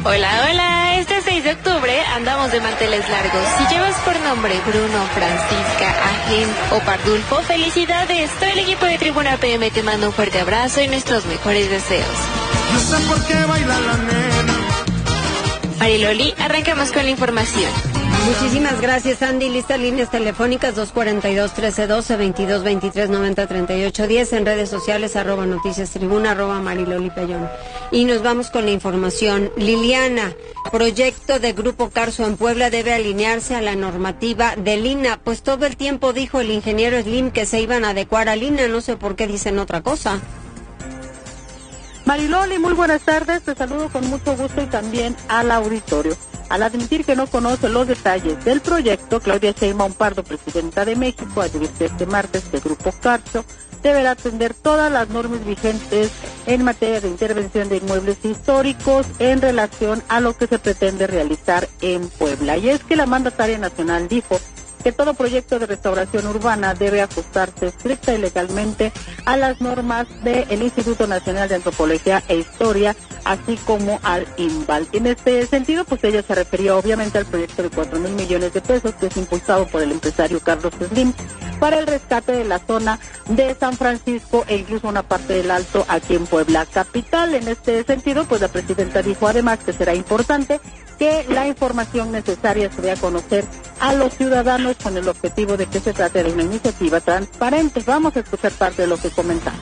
Hola, hola, este 6 de octubre andamos de manteles largos. Si llevas por nombre Bruno, Francisca, Agen o Pardulfo, felicidades. Todo el equipo de Tribuna PM te manda un fuerte abrazo y nuestros mejores deseos. No sé por qué baila la nena. Mariloli, arrancamos con la información. Muchísimas gracias, Andy. Listas líneas telefónicas 242-1312, 22-23-90-38-10, en redes sociales, @Noticias Tribuna, @Mariloli Pellón. Y nos vamos con la información. Liliana, proyecto de Grupo Carso en Puebla debe alinearse a la normativa del INA. Pues todo el tiempo dijo el ingeniero Slim que se iban a adecuar al INA, no sé por qué dicen otra cosa. Mariloli, muy buenas tardes, te saludo con mucho gusto y también al auditorio. Al admitir que no conoce los detalles del proyecto, Claudia Sheinbaum Pardo, presidenta de México, advirtió este martes que Grupo Carso deberá atender todas las normas vigentes en materia de intervención de inmuebles históricos en relación a lo que se pretende realizar en Puebla. Y es que la mandataria nacional dijo que todo proyecto de restauración urbana debe ajustarse estricta y legalmente a las normas del Instituto Nacional de Antropología e Historia, así como al INVAL. En este sentido, pues ella se refirió obviamente al proyecto de 4,000 millones de pesos que es impulsado por el empresario Carlos Slim para el rescate de la zona de San Francisco e incluso una parte del Alto aquí en Puebla capital. En este sentido, pues la presidenta dijo además que será importante que la información necesaria se dé a conocer a los ciudadanos con el objetivo de que se trate de una iniciativa transparente. Vamos a escuchar parte de lo que comentaron.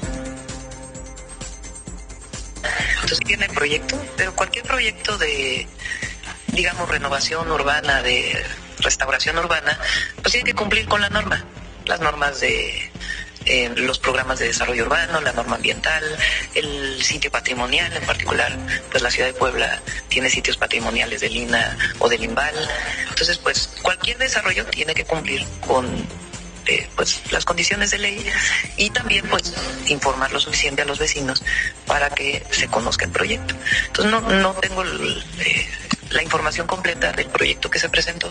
Entonces tiene el proyecto, pero cualquier proyecto de, digamos, renovación urbana, de restauración urbana, pues tiene que cumplir con la norma, las normas de los programas de desarrollo urbano, la norma ambiental, el sitio patrimonial, en particular, pues la ciudad de Puebla tiene sitios patrimoniales del INA o del INVAL. Entonces, pues cualquier desarrollo tiene que cumplir con pues las condiciones de ley y también pues informar lo suficiente a los vecinos para que se conozca el proyecto. Entonces no tengo la información completa del proyecto que se presentó.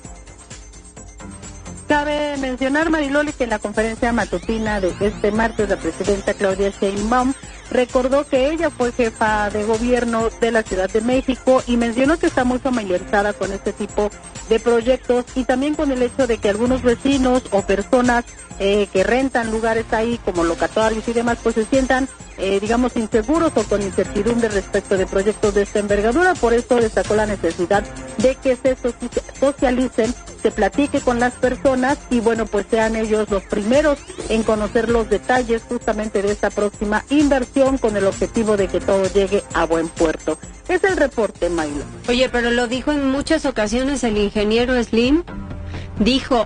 Cabe mencionar, Mariloli, que en la conferencia matutina de este martes la presidenta Claudia Sheinbaum recordó que ella fue jefa de gobierno de la Ciudad de México y mencionó que está muy familiarizada con este tipo de proyectos y también con el hecho de que algunos vecinos o personas que rentan lugares ahí como locatorios y demás pues se sientan digamos inseguros o con incertidumbre respecto de proyectos de esta envergadura. Por eso destacó la necesidad de que se socialicen, se platique con las personas y bueno pues sean ellos los primeros en conocer los detalles justamente de esta próxima inversión con el objetivo de que todo llegue a buen puerto. Es el reporte, Maylo. Oye, pero lo dijo en muchas ocasiones el ingeniero Slim, dijo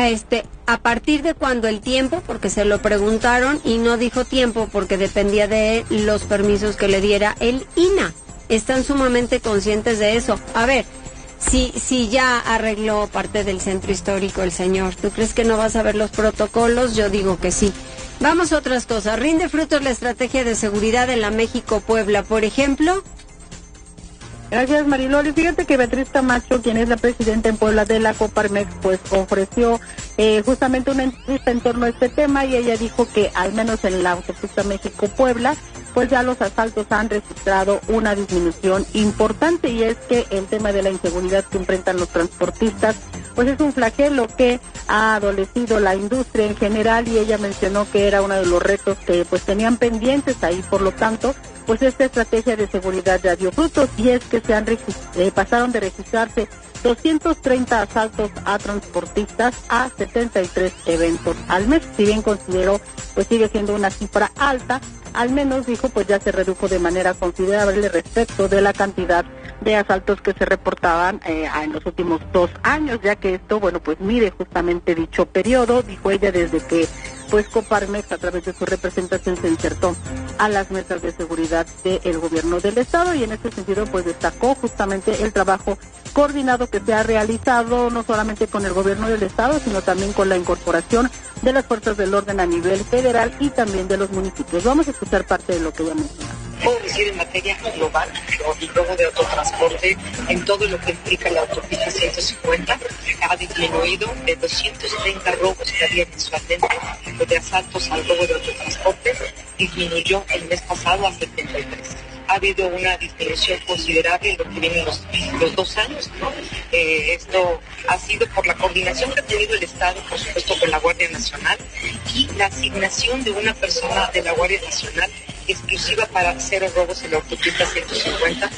a partir de cuando el tiempo, porque se lo preguntaron y no dijo tiempo porque dependía de los permisos que le diera el INA. Están sumamente conscientes de eso. A ver, si ya arregló parte del centro histórico el señor, ¿tú crees que no vas a ver los protocolos? Yo digo que sí. Vamos a otras cosas. ¿Rinde frutos la estrategia de seguridad en la México-Puebla, por ejemplo? Gracias, Mariloli. Fíjate que Beatriz Camacho, quien es la presidenta en Puebla de la Coparmex, pues ofreció justamente una entrevista en torno a este tema y ella dijo que al menos en la autopista México-Puebla, pues ya los asaltos han registrado una disminución importante y es que el tema de la inseguridad que enfrentan los transportistas, pues es un flagelo que ha adolecido la industria en general y ella mencionó que era uno de los retos que pues tenían pendientes ahí, por lo tanto, pues esta estrategia de seguridad ya dio frutos y es que pasaron de registrarse 230 asaltos a transportistas a 73 eventos al mes. Si bien consideró, pues sigue siendo una cifra alta, al menos dijo, pues ya se redujo de manera considerable respecto de la cantidad de asaltos que se reportaban en los últimos 2 años, ya que esto, bueno, pues mide justamente dicho periodo, dijo ella, desde que pues Coparmex a través de su representación se insertó a las mesas de seguridad del gobierno del estado y en este sentido pues destacó justamente el trabajo coordinado que se ha realizado no solamente con el gobierno del estado sino también con la incorporación de las fuerzas del orden a nivel federal y también de los municipios. Vamos a escuchar parte de lo que ella mencionó. Puedo decir en materia global y luego de autotransporte, en todo lo que implica la autopista 150, ha disminuido de 230 robos que había mensualmente, de asaltos al robo de autotransporte, disminuyó el mes pasado a 73. ha habido una disminución considerable en lo que vienen los 2 años, ¿no? Esto ha sido por la coordinación que ha tenido el Estado, por supuesto, con la Guardia Nacional, y la asignación de una persona de la Guardia Nacional exclusiva para cero robos en la autopista 150.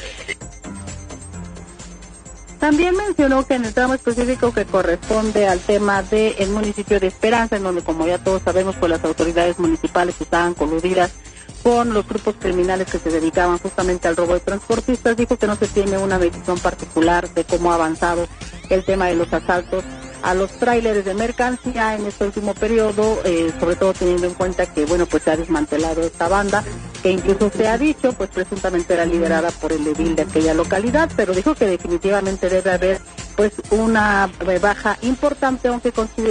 También mencionó que en el tramo específico que corresponde al tema del municipio de Esperanza, en donde, como ya todos sabemos, pues las autoridades municipales estaban coludidas con los grupos criminales que se dedicaban justamente al robo de transportistas, dijo que no se tiene una medición particular de cómo ha avanzado el tema de los asaltos a los tráileres de mercancía en este último periodo, sobre todo teniendo en cuenta que, bueno, pues se ha desmantelado esta banda, que incluso se ha dicho, pues presuntamente era liderada por el edil de aquella localidad, pero dijo que definitivamente debe haber, pues, una baja importante, aunque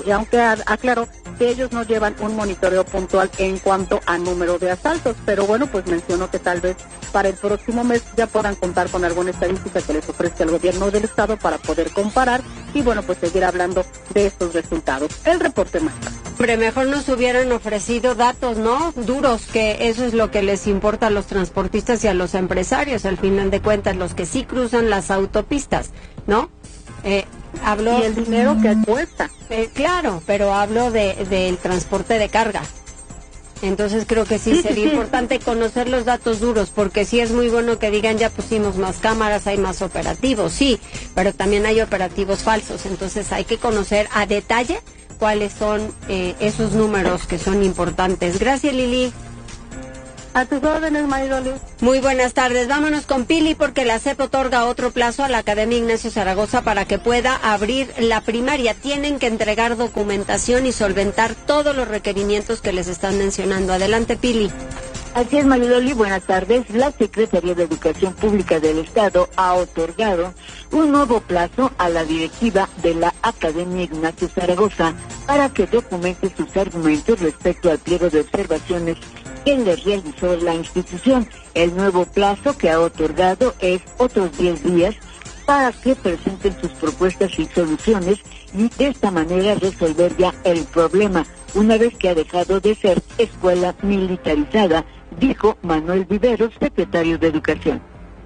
aclaró que ellos no llevan un monitoreo puntual en cuanto a número de asaltos, pero bueno, pues mencionó que tal vez para el próximo mes ya puedan contar con alguna estadística que les ofrezca el gobierno del estado para poder comparar y, bueno, pues seguir hablando de estos resultados. El reporte más. Hombre, mejor nos hubieran ofrecido datos, ¿no? Duros, que eso es lo que les importa a los transportistas y a los empresarios, al final de cuentas, los que sí cruzan las autopistas, ¿no? Habló... Y el dinero que cuesta. Claro, pero hablo del transporte de carga. Entonces creo que sí sería importante conocer los datos duros, porque sí es muy bueno que digan ya pusimos más cámaras, hay más operativos, sí, pero también hay operativos falsos, entonces hay que conocer a detalle cuáles son esos números que son importantes. Gracias, Lili. A tus órdenes, Mariloli. Muy buenas tardes. Vámonos con Pili, porque la SEP otorga otro plazo a la Academia Ignacio Zaragoza para que pueda abrir la primaria. Tienen que entregar documentación y solventar todos los requerimientos que les están mencionando. Adelante, Pili. Así es, Mariloli, buenas tardes. La Secretaría de Educación Pública del Estado ha otorgado un nuevo plazo a la directiva de la Academia Ignacio Zaragoza para que documente sus argumentos respecto al pliego de observaciones que le realizó la institución. El nuevo plazo que ha otorgado es otros 10 días para que presenten sus propuestas y soluciones y de esta manera resolver ya el problema, una vez que ha dejado de ser escuela militarizada, dijo Manuel Viveros, secretario de Educación.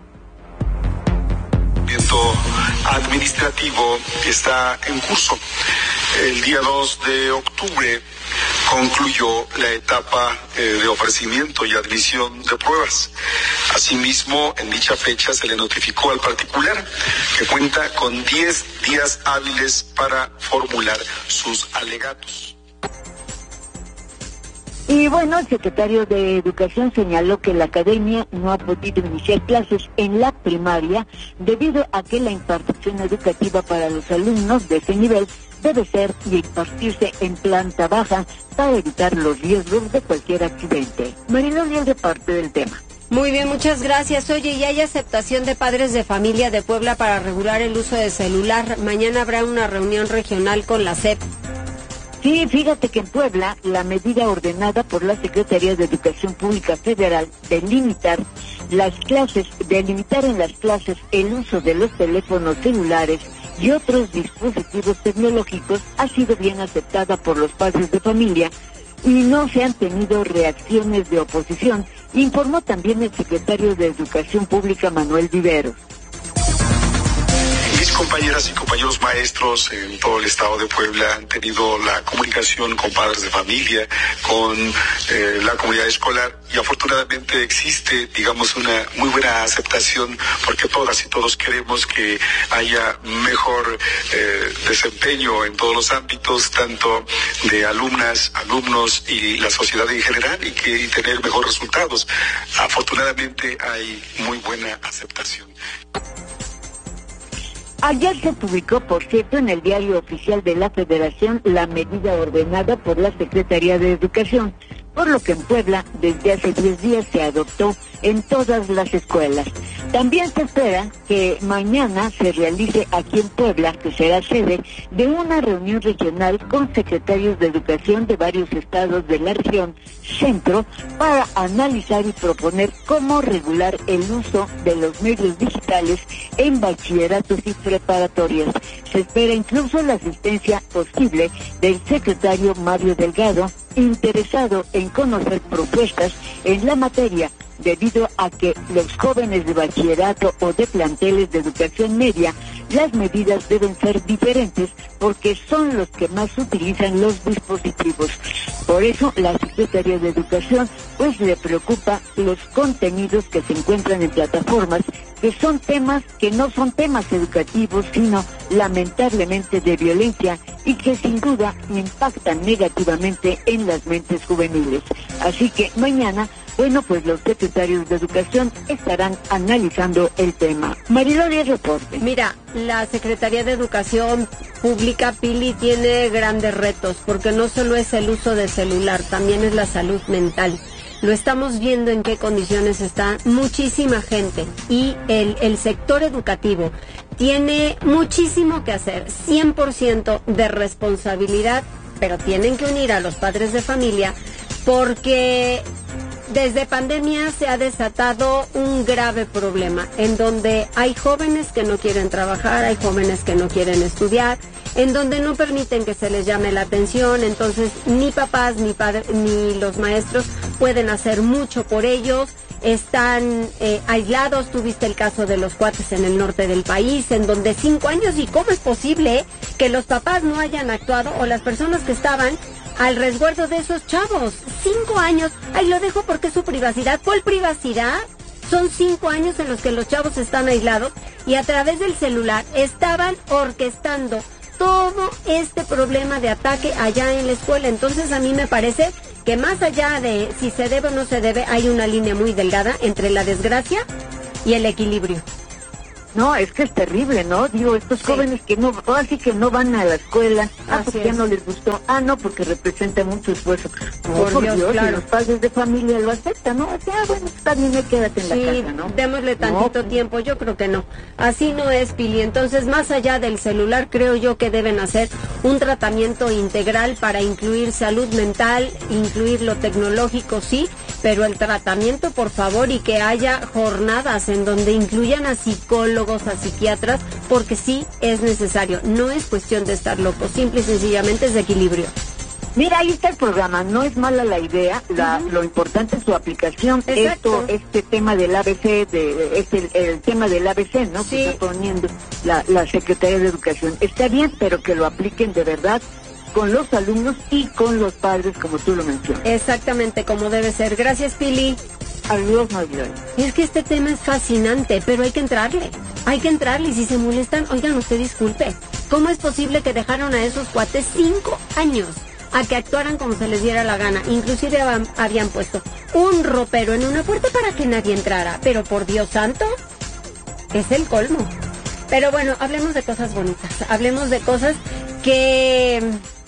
Administrativo está en curso. El día 2 de octubre concluyó la etapa de ofrecimiento y admisión de pruebas. Asimismo, en dicha fecha se le notificó al particular que cuenta con 10 días hábiles para formular sus alegatos. Y bueno, el secretario de Educación señaló que la academia no ha podido iniciar clases en la primaria debido a que la impartición educativa para los alumnos de ese nivel debe ser y impartirse en planta baja para evitar los riesgos de cualquier accidente. Mariloli, de parte del tema. Muy bien, muchas gracias. Oye, ¿y hay aceptación de padres de familia de Puebla para regular el uso de celular? Mañana habrá una reunión regional con la SEP. Sí, fíjate que en Puebla la medida ordenada por la Secretaría de Educación Pública Federal de limitar en las clases el uso de los teléfonos celulares y otros dispositivos tecnológicos ha sido bien aceptada por los padres de familia y no se han tenido reacciones de oposición, informó también el secretario de Educación Pública Manuel Viveros. Mis compañeras y compañeros maestros en todo el estado de Puebla han tenido la comunicación con padres de familia, con la comunidad escolar, y afortunadamente existe, digamos, una muy buena aceptación, porque todas y todos queremos que haya mejor desempeño en todos los ámbitos, tanto de alumnas, alumnos y la sociedad en general, y tener mejores resultados. Afortunadamente hay muy buena aceptación. Ayer se publicó, por cierto, en el Diario Oficial de la Federación la medida ordenada por la Secretaría de Educación, por lo que en Puebla desde hace 10 días se adoptó en todas las escuelas. También se espera que mañana se realice aquí en Puebla, que será sede de una reunión regional con secretarios de educación de varios estados de la región centro para analizar y proponer cómo regular el uso de los medios digitales en bachilleratos y preparatorias. Se espera incluso la asistencia posible del secretario Mario Delgado, interesado en conocer propuestas en la materia debido a que los jóvenes de bachillerato o de planteles de educación media, las medidas deben ser diferentes porque son los que más utilizan los dispositivos. Por eso la Secretaría de Educación pues le preocupa los contenidos que se encuentran en plataformas que son temas que no son temas educativos, sino lamentablemente de violencia y que sin duda impactan negativamente en las mentes juveniles. Así que mañana, bueno, pues los secretarios de Educación estarán analizando el tema. Mariloli, reporte. Mira, la Secretaría de Educación Pública, Pili, tiene grandes retos, porque no solo es el uso de celular, también es la salud mental. Lo estamos viendo en qué condiciones está muchísima gente, y el sector educativo tiene muchísimo que hacer, 100% de responsabilidad, pero tienen que unir a los padres de familia, porque desde pandemia se ha desatado un grave problema en donde hay jóvenes que no quieren trabajar, hay jóvenes que no quieren estudiar, en donde no permiten que se les llame la atención, entonces ni papás ni los maestros pueden hacer mucho por ellos, están aislados. Tuviste el caso de los cuates en el norte del país, en donde 5 años, ¿y cómo es posible que los papás no hayan actuado, o las personas que estaban al resguardo de esos chavos? 5 años, ahí lo dejo porque es su privacidad. ¿Cuál privacidad? Son 5 años en los que los chavos están aislados y a través del celular estaban orquestando todo este problema de ataque allá en la escuela. Entonces a mí me parece que más allá de si se debe o no se debe, hay una línea muy delgada entre la desgracia y el equilibrio. No, es que es terrible, ¿no? Digo, estos jóvenes que no, así que no van a la escuela, porque ya no les gustó, no, porque representa mucho esfuerzo. No, por Dios, claro. Y los padres de familia lo aceptan, ¿no? O sea, bueno, está bien, quédate en la casa, ¿no? Démosle tantito tiempo, yo creo que no. Así no es, Pili. Entonces, más allá del celular, creo yo que deben hacer un tratamiento integral para incluir salud mental, incluir lo tecnológico, sí, pero el tratamiento, por favor, y que haya jornadas en donde incluyan a psicólogos, a psiquiatras, porque sí es necesario. No es cuestión de estar loco, simple y sencillamente es de equilibrio. Mira, ahí está el programa, no es mala la idea, lo importante es su aplicación. Exacto. Este tema del ABC, el tema del ABC, ¿no? Sí. Que está poniendo la Secretaría de Educación. Está bien, pero que lo apliquen de verdad con los alumnos y con los padres, como tú lo mencionas. Exactamente, como debe ser. Gracias, Pili. Adiós, María. Es que este tema es fascinante, pero hay que entrarle. Y si se molestan, oigan, usted disculpe. ¿Cómo es posible que dejaron a esos cuates 5 años a que actuaran como se les diera la gana? Inclusive habían puesto un ropero en una puerta para que nadie entrara. Pero por Dios santo, es el colmo. Pero bueno, hablemos de cosas bonitas. Hablemos de cosas que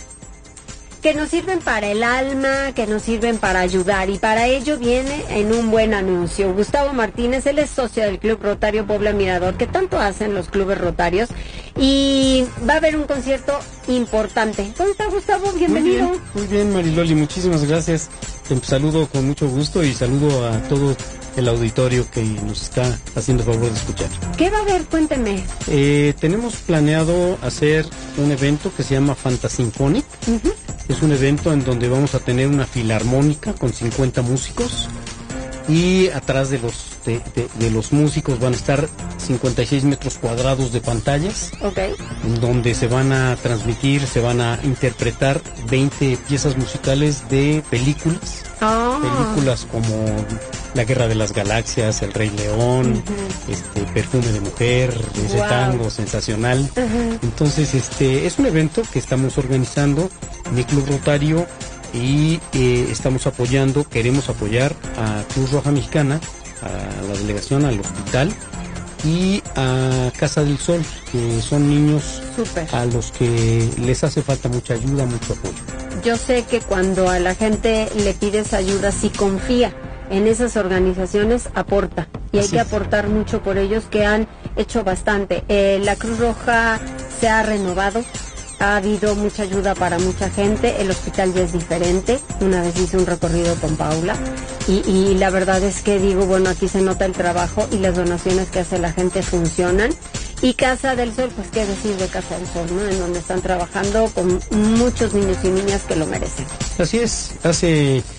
nos sirven para el alma, que nos sirven para ayudar, y para ello viene en un buen anuncio. Gustavo Martínez, él es socio del Club Rotario Puebla Mirador, que tanto hacen los clubes rotarios, y va a haber un concierto importante. ¿Cómo está, Gustavo? Bienvenido. Muy bien, Mariloli, muchísimas gracias. Te saludo con mucho gusto y saludo a todo el auditorio que nos está haciendo el favor de escuchar. ¿Qué va a haber? Cuénteme. Tenemos planeado hacer un evento que se llama Fantasymphonic. Es un evento en donde vamos a tener una filarmónica con 50 músicos, y atrás de los músicos van a estar 56 metros cuadrados de pantallas, donde se van a transmitir, se van a interpretar 20 piezas musicales de películas. Películas como La Guerra de las Galaxias, El Rey León, Perfume de Mujer, ese tango sensacional. Entonces, es un evento que estamos organizando en el Club Rotario, y queremos apoyar a Cruz Roja Mexicana, a la delegación, al hospital y a Casa del Sol, que son niños a los que les hace falta mucha ayuda, mucho apoyo. Yo sé que cuando a la gente le pides ayuda, si confía en esas organizaciones, aporta, y hay que aportar mucho por ellos, que han hecho bastante. La Cruz Roja se ha renovado, ha habido mucha ayuda para mucha gente. El hospital ya es diferente. Una vez hice un recorrido con Paula y la verdad es que digo, bueno, aquí se nota el trabajo y las donaciones que hace la gente funcionan. Y Casa del Sol, pues qué decir de Casa del Sol, ¿no? En donde están trabajando con muchos niños y niñas que lo merecen. Así es. Hace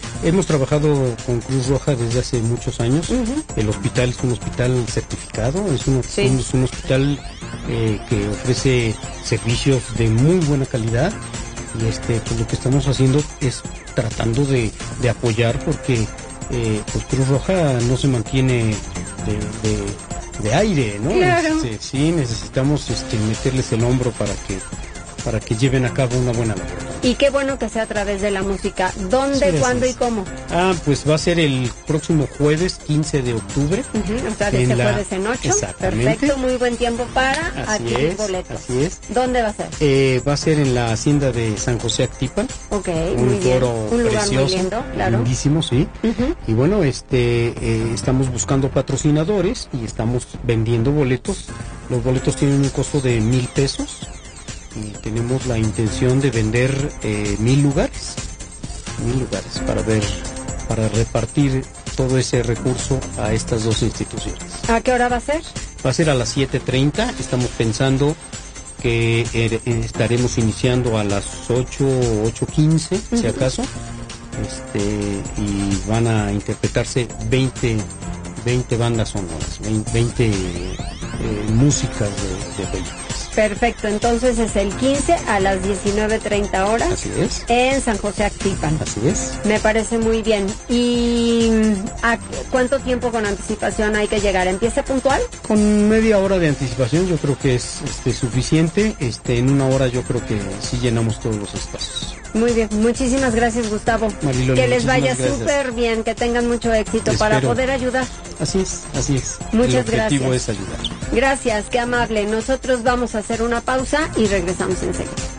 Hemos trabajado con Cruz Roja desde hace muchos años. El hospital es un hospital certificado, es un hospital que ofrece servicios de muy buena calidad, y pues lo que estamos haciendo es tratando de apoyar, porque pues Cruz Roja no se mantiene de aire, ¿no? Claro. Sí, necesitamos meterles el hombro para que lleven a cabo una buena labor. Y qué bueno que sea a través de la música. ¿Dónde, cuándo y cómo? Pues va a ser el próximo jueves 15 de octubre. O sea, de este jueves en 8. Exactamente. Perfecto, muy buen tiempo para adquirir boletos. Así es. ¿Dónde va a ser? Va a ser en la hacienda de San José Actipan. Ok, un muy bien. foro Un lugar precioso, muy lindo, claro. Lindísimo, sí. Y bueno, estamos buscando patrocinadores y estamos vendiendo boletos. Los boletos tienen un costo de 1,000 pesos. Y tenemos la intención de vender 1,000 lugares para repartir todo ese recurso a estas dos instituciones. ¿A qué hora va a ser? Va a ser a las 7:30. Estamos pensando que estaremos iniciando a las 8:15, si acaso, y van a interpretarse 20 bandas sonoras, 20 músicas de películas. Perfecto, entonces es el 15 a las 19:30 horas. Así es. En San José Actipan. Así es. Me parece muy bien. ¿Y a cuánto tiempo con anticipación hay que llegar? ¿Empieza puntual? Con media hora de anticipación yo creo que es suficiente. En una hora yo creo que sí llenamos todos los espacios. Muy bien, muchísimas gracias, Gustavo. Mariloli, que les vaya súper bien, que tengan mucho éxito para poder ayudar. Así es. Muchas El objetivo gracias. es ayudar. Gracias, qué amable. Nosotros vamos a hacer una pausa y regresamos enseguida.